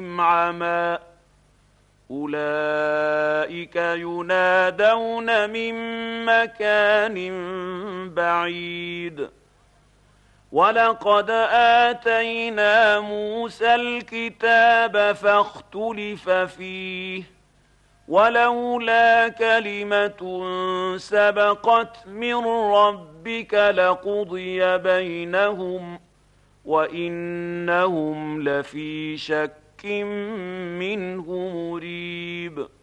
عمى أولئك ينادون من مكان بعيد ولقد آتينا موسى الكتاب فاختلف فيه ولولا كلمة سبقت من ربك لقضي بينهم وإنهم لفي شك منه مريب.